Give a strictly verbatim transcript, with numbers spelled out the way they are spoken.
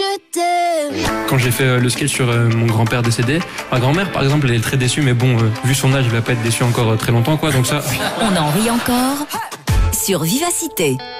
je t'aime. Quand j'ai fait euh, le sketch sur euh, mon grand-père décédé, ma grand-mère par exemple elle est très déçue, mais bon, euh, vu son âge, elle va pas être déçue encore euh, très longtemps quoi, donc ça... On en rit encore sur Vivacité.